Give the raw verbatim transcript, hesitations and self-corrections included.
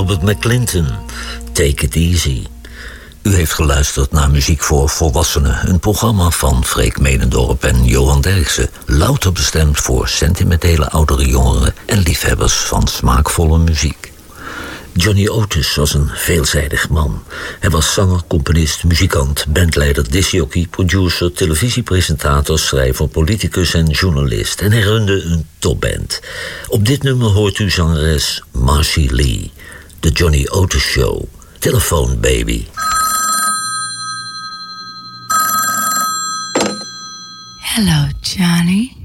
Albert McClinton, Take It Easy. U heeft geluisterd naar Muziek voor Volwassenen, een programma van Freek Menendorp en Johan Derksen, louter bestemd voor sentimentele oudere jongeren en liefhebbers van smaakvolle muziek. Johnny Otis was een veelzijdig man. Hij was zanger, componist, muzikant, bandleider, discjockey, producer, televisiepresentator, schrijver, politicus en journalist. En hij runde een topband. Op dit nummer hoort u zangeres Marcy Lee. The Johnny Otis Show. Telephone Baby. Hello, Johnny.